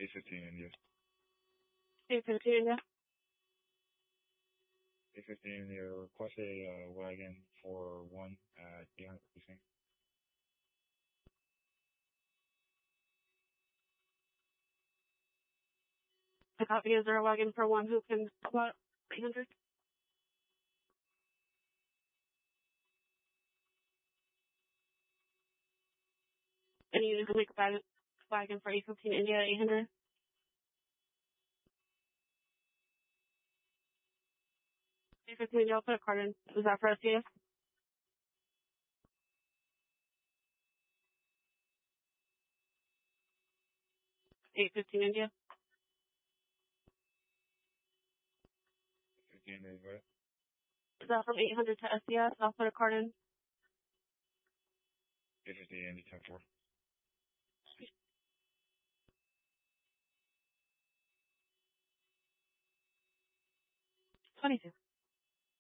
815 India. 815 India. 815 India, request a wagon for 1 at 800 precinct. A copy. Is there a wagon for 1 who can about 800? And you can make a wagon for 815 India at 800? India, I'll put a card in. Is that for SCS? $8.15 India. 15 India, got it. Is that from 800 to SCS? I'll put a card in. 815 India, 10-4. 22.